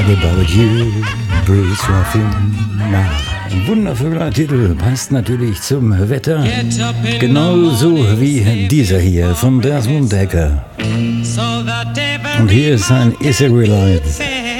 About You, Bruce Ruffin. Ein wundervoller Titel, passt natürlich zum Wetter, genauso wie dieser hier von Desmond Dekker. Und hier ist ein Israelite.